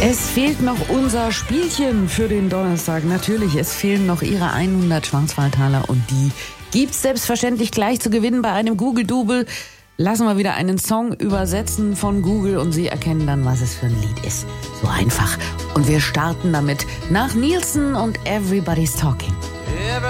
Es fehlt noch unser Spielchen für den Donnerstag. Natürlich, es fehlen noch Ihre 100 Schwarzwaldtaler und die gibt's selbstverständlich gleich zu gewinnen bei einem Google-Double. Lassen wir wieder einen Song übersetzen von Google und Sie erkennen dann, was es für ein Lied ist. So einfach. Und wir starten damit nach Nielsen und Everybody's Talking.